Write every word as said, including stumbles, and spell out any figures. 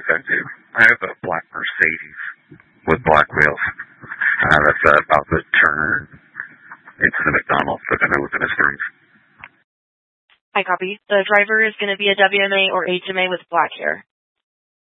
that do? I have a black Mercedes with black wheels. Uh, that's uh, about to turn into the McDonald's. They're going to look at his face. I copy. The driver is going to be a W M A or H M A with black hair.